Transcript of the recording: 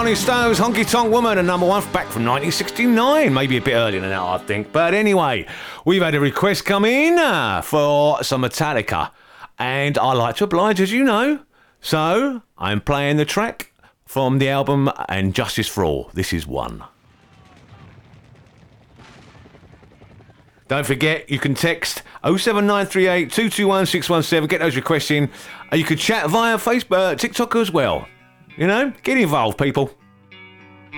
Rolling Stones, Honky Tonk Woman, and number one back from 1969. Maybe a bit earlier than that, I think. But anyway, we've had a request come in for some Metallica. And I like to oblige, as you know. So, I'm playing the track from the album And Justice for All. This is one. Don't forget, you can text 07938 221 617. Get those requests in. You can chat via Facebook, TikTok as well. You know, get involved, people.